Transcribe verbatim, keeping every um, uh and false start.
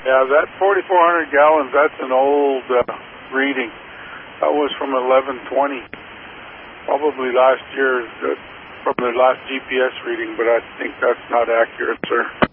Yeah, that forty-four hundred gallons, that's an old uh, reading. That was from eleven twenty, probably last year, uh, from the last G P S reading, but I think that's not accurate, sir.